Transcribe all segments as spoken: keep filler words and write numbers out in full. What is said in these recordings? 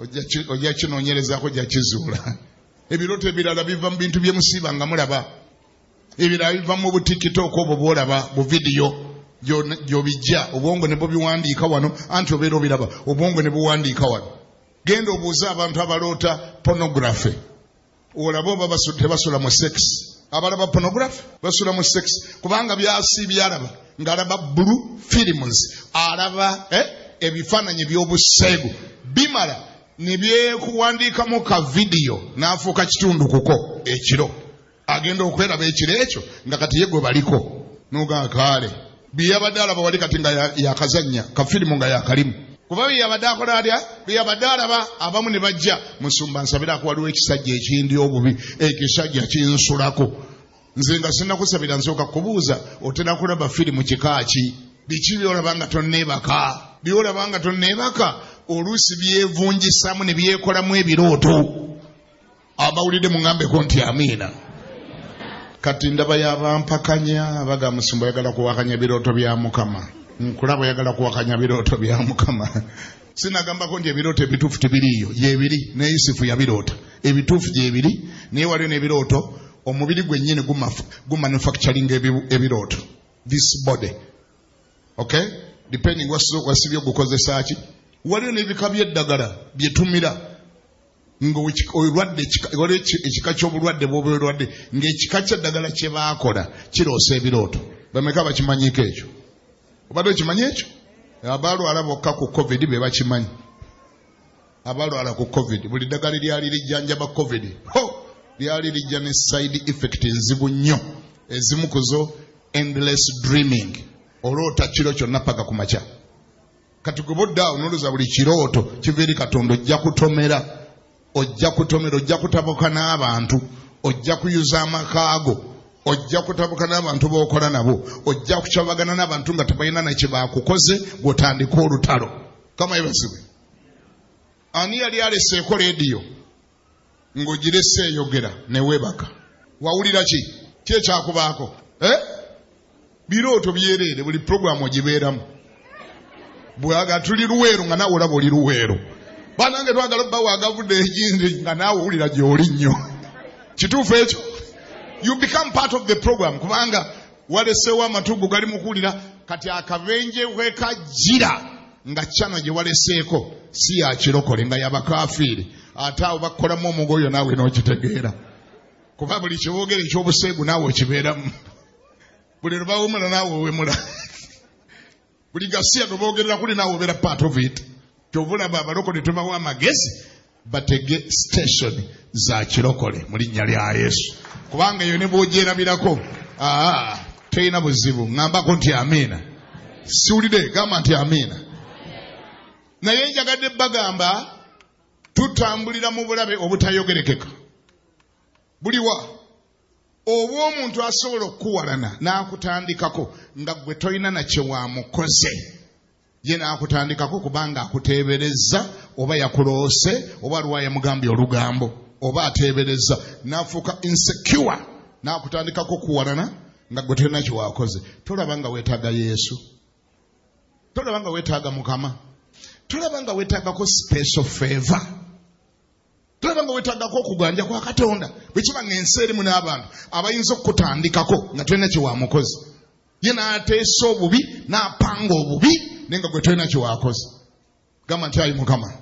ojja kinoonyerezaako ojja kizuula. Ebirooto ebirala biva mu bintu bye musiiba nga mulaba. Ebirala biva mu butikitooko obwo bw'olaba bu vidiyo gy'obijja obwongo ne bubiwandiika wano anti obeera obiraba obwongo ne buwandiika wano. Genda obuuze abantu abaloota pornography. Olaba oba tebasula mu sex. Abalaba pornography basula mu sex kubanga byasi byalaba ng'alaba blue films alaba eh, ebifaananyi by'obuseegu bimala ne byekuwandiikamu ka vidiyo n'afuuka kitundu kuko ekiro. Agenda okweraba ekiro ekyo nga kati ye gwe baliko n'ogaa kaale byeyabadde alaba wali kati nga yakazannya ka firimu nga yakalimu kuba byeyabadde akola atya byeyabadde alaba abamu ne bajja musumba nsabiraako waliwo ekisajja ekindi obubi ekisajja kinsulako. Nze nga sinnakusabira nsooka kubuuza otera kulaba firimu kikaaki biki byolaba nga tonneebaka byolaba nga tonneebaka oluusi byevunjisamu ne byekolamu ebirooto. Abawulidde mungambeko nti amiina. Kati ndaba yabampakanya baga musumba yagala kuwakanya birooto bya Mukama. Nkulaba yagala kuwakanya birooto bya Mukama. Sinagambako nti ebirooto ebituufu tebiriiyo yebiri ne Yusufu yabiroota ebituufu gyebiri naye waliwo n'ebirooto omubiri gwennyini gumanufacturing ebirooto this body. Okay, depending wasibye ogukozesa ki. Waliwo n'ebika by'eddagala byetumira ng'olwadde ekika ky'obulwadde bw'obulwadde ng'ekika ky'eddagala kye baakola kiroosa ebirooto. Bameka bakimanyiiko ekyo? Obadde okimanyi ekyo? Abalwala bokka ku covid be bakimanyi. Abalwala ku covid buli ddagala lyali lijjanjaba covid ho lyali lijja ne side effect nzibu nnyo. Ezimu kuzo endless dreaming. Oloota kiro kyonna paka ku makya. Kati gwe bodda onoloza buli kirooto kiva eri Katonda ojja kutomera. Ojja kutomera ojja kutabuka n'abantu. Ojja kuyuza amakaago. Ojja kutabuka n'abantu b'okola nabo. Ojja kukyabagana n'abantu nga tebalina na kye baakukoze gw'otandika olutalo. Kama ebazibwe. Ani yali aleseeko leediyo ng'ogirese eyogera ne weebaka. Wawulira ki? Ki ekyakubaako? Eh? Birooto byereere buli programu ogibeeramu. Bwaga tuli Luweero nga naawe olaba oli Luweero. Banange twagala obbawo agavudde egindi nga naawe owulira gy'oli nnyo. Kituufu ekyo? You become part of the program kubanga waleseewo amatugu gali mu kuwulira kati akabenje wekajjira nga kyano gye waleseeko si ya kirokole nga yabakafiiri ate awo bakolamu omugoyo naawe n'okitegeera kuba buli kiboogera ekyobuseegu naawe okibeeramu buli lubawumula naawe owemula buli gasiya goboogerera kuli naawe obeera part of it. Kyovulaba abalokole tubawo amagezi batege station za kirokole mu linnya lya Yesu kubanga eyo ne bw'ogyerabirako aa teyina buzibu. Ngambako nti amiina. Siwulire gamba nti amiina. Naye njagadde bagamba tutambulira mu bulabe obutayogerekeka. Buliwa oba omuntu asobola okukuwalana n'akutandikako nga gwe toyina na kye wamukoze ye n'akutandikako kubanga akuteeberezza oba yakuloose oba lwa yamugambye olugambo oba ateeberezza n'afuuka insecure n'akutandikako okuwalana nga gwe toyina kye wakoze. Tolaba nga weetaaga Yesu. Tolaba nga weetaaga Mukama. Tolaba nga weetaagako special favor. Tolaba nga weetaagako okuganja kwa Katonda. Bwe kiba ng'ensi erimu n'abantu abayinza okutandikako nga toyina kye wamukoze. Ye n'ateesa obubi n'apanga obubi naye nga gwe toyina kye wakoze. Gamba nti ayi Mukama.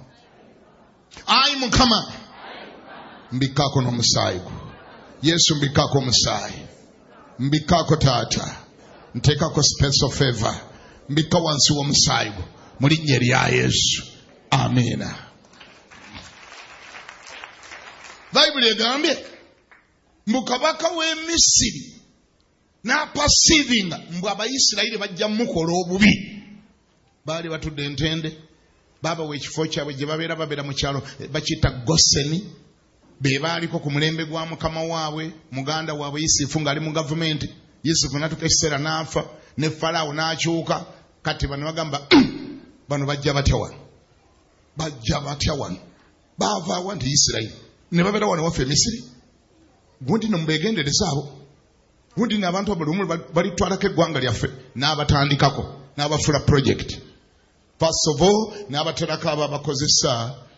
Ayi Mukama. Mbikkaako n'omusaayi gwo. Yesu mbikkaako omusaayi. Mbikkaako taata. Nteekako special favor. Mbikka wansi w'omusaayi gwo. Mu linnya erya Yesu. Amiina. Bayibuli egambye mbu kabaka w'e Misiri n'apasiivinga mbu Abayisirayiri bajja mukola obubi. Baali batudde entende baabawa ekifo kyabwe gye babeera babeera mu kyalo bakiyita Goseni. Be baaliko ku mulembe gwa mukama waabwe muganda waabwe Yusufu ng'ali mu gavumenti. Yusufu n'atuuka ekiseera n'afa ne Falaawo n'akyuka. Kati bano bagamba bano bajja batya wano. Bajja batya wano. Baava wa nti Isirayiri ne babeera wano waffe e Misiri. Gundi no mbegendereza abo. Gundi n'abantu abalumu balitwalako eggwanga lyaffe n'abatandikako n'abafula project. First of all n'abaterako abo abakozesa